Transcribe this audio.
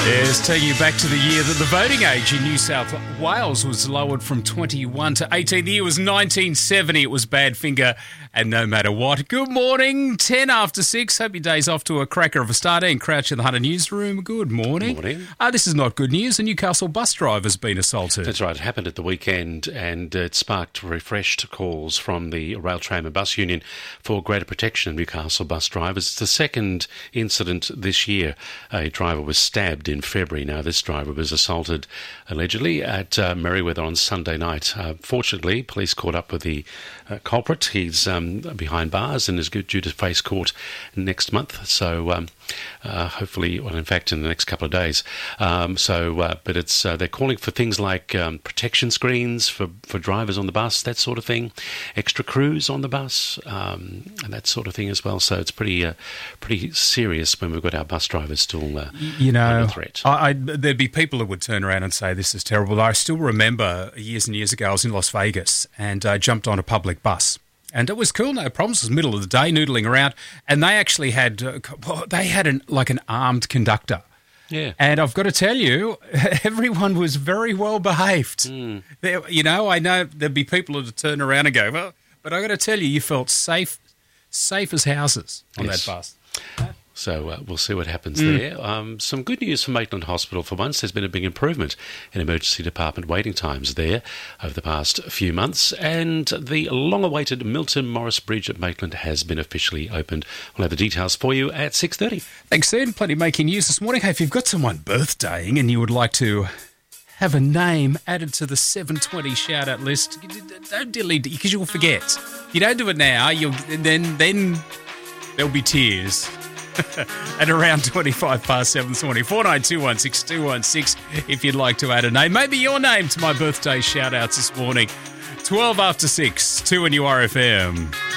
Yes, taking you back to the year that the voting age in New South Wales was lowered from 21 to 18. The year was 1970. It was Badfinger and No Matter What. Good morning, 10 after 6. Hope your day's off to a cracker of a start. Ian Crouch in the Hunter newsroom. Good morning. Morning. This is not good news. A Newcastle bus driver's been assaulted. That's right. It happened at the weekend and it sparked refreshed calls from the Rail, Tram and Bus Union for greater protection of Newcastle bus drivers. It's the second incident this year. A driver was stabbed in February. Now, this driver was assaulted allegedly at Merriweather on Sunday night. Fortunately, police caught up with the culprit. He's behind bars and is due to face court next month. So hopefully, well, in fact, in the next couple of days. But it's they're calling for things like protection screens for drivers on the bus, that sort of thing, extra crews on the bus, and that sort of thing as well. So it's pretty serious when we've got our bus drivers still under threat. There'd be people who would turn around and say this is terrible. I still remember years and years ago I was in Las Vegas and I jumped on a public bus. And it was cool, no problems. It was the middle of the day, noodling around. And they actually had, an armed conductor. Yeah. And I've got to tell you, everyone was very well behaved. Mm. I know there'd be people who'd turn around and go, well, but I've got to tell you, you felt safe as houses on that bus. So we'll see what happens there. Some good news from Maitland Hospital for once. There's been a big improvement in emergency department waiting times there over the past few months. And the long-awaited Milton Morris Bridge at Maitland has been officially opened. We'll have the details for you at 6:30. Thanks, Ian. Plenty making news this morning. Hey, if you've got someone birthdaying and you would like to have a name added to the 720 shout-out list, don't delete it because you'll forget. If you don't do it now, then there'll be tears. At around 25 past 7 this morning, 49216216 if you'd like to add a name. Maybe your name to my birthday shout-outs this morning. 12 after 6, 2 on URFM.